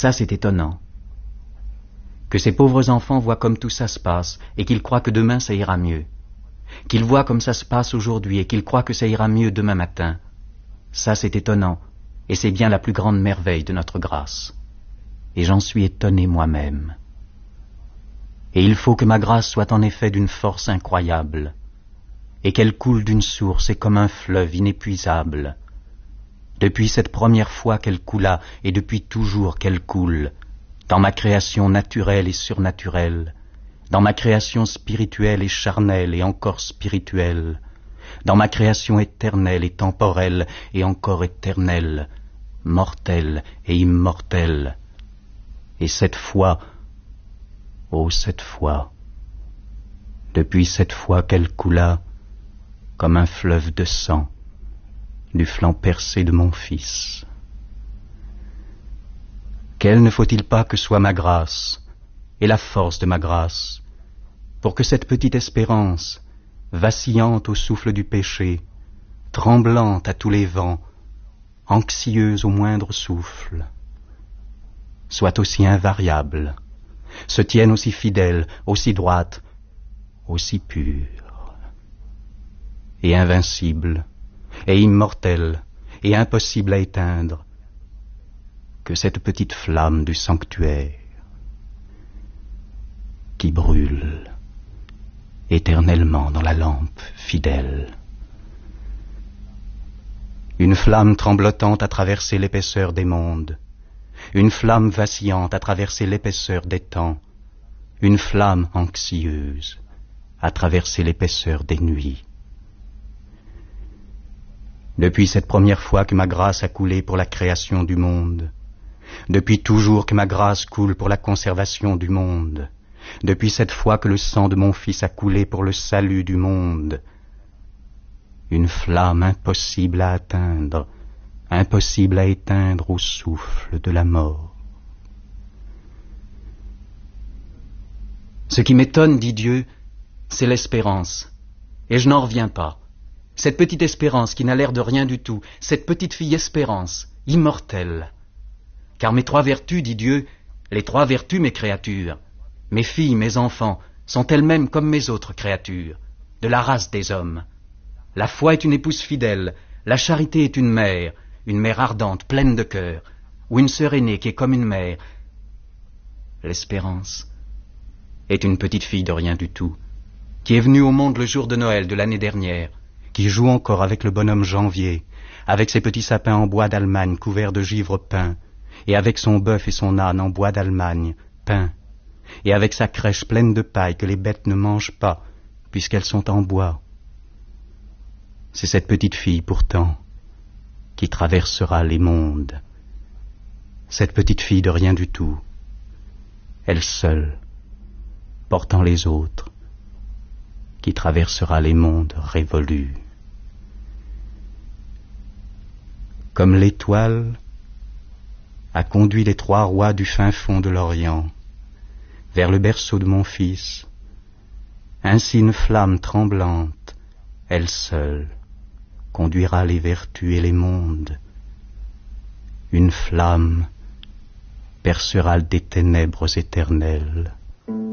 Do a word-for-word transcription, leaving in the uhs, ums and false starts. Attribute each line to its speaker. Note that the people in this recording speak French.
Speaker 1: Ça, c'est étonnant. Que ces pauvres enfants voient comme tout ça se passe et qu'ils croient que demain ça ira mieux. Qu'ils voient comme ça se passe aujourd'hui et qu'ils croient que ça ira mieux demain matin. Ça, c'est étonnant, et c'est bien la plus grande merveille de notre grâce. Et j'en suis étonné moi-même. Et il faut que ma grâce soit en effet d'une force incroyable, et qu'elle coule d'une source et comme un fleuve inépuisable. Depuis cette première fois qu'elle coula, et depuis toujours qu'elle coule, dans ma création naturelle et surnaturelle, dans ma création spirituelle et charnelle et encore spirituelle, dans ma création éternelle et temporelle et encore éternelle, mortelle et immortelle. Et cette fois, oh cette fois, depuis cette fois qu'elle coula, comme un fleuve de sang, du flanc percé de mon Fils. Quelle ne faut-il pas que soit ma grâce, et la force de ma grâce, pour que cette petite espérance, vacillante au souffle du péché, tremblante à tous les vents, anxieuse au moindre souffle, soit aussi invariable, se tienne aussi fidèle, aussi droite, aussi pure, et invincible, et immortelle, et impossible à éteindre, que cette petite flamme du sanctuaire qui brûle éternellement dans la lampe fidèle. Une flamme tremblotante à traverser l'épaisseur des mondes, une flamme vacillante à traverser l'épaisseur des temps, une flamme anxieuse à traverser l'épaisseur des nuits. Depuis cette première fois que ma grâce a coulé pour la création du monde, depuis toujours que ma grâce coule pour la conservation du monde, depuis cette fois que le sang de mon Fils a coulé pour le salut du monde, une flamme impossible à atteindre, impossible à éteindre au souffle de la mort. Ce qui m'étonne, dit Dieu, c'est l'espérance, et je n'en reviens pas. Cette petite espérance qui n'a l'air de rien du tout, cette petite fille espérance, immortelle. Car mes trois vertus, dit Dieu, les trois vertus, mes créatures, mes filles, mes enfants, sont elles-mêmes comme mes autres créatures, de la race des hommes. La foi est une épouse fidèle, la charité est une mère, une mère ardente, pleine de cœur, ou une sœur aînée qui est comme une mère. L'espérance est une petite fille de rien du tout, qui est venue au monde le jour de Noël de l'année dernière, qui joue encore avec le bonhomme Janvier, avec ses petits sapins en bois d'Allemagne couverts de givre peint, et avec son bœuf et son âne en bois d'Allemagne, peint, et avec sa crèche pleine de paille que les bêtes ne mangent pas, puisqu'elles sont en bois. C'est cette petite fille, pourtant, qui traversera les mondes. Cette petite fille de rien du tout, elle seule, portant les autres, qui traversera les mondes révolus. Comme l'étoile a conduit les trois rois du fin fond de l'Orient vers le berceau de mon Fils, ainsi une flamme tremblante, elle seule, conduira les vertus et les mondes. Une flamme percera des ténèbres éternelles.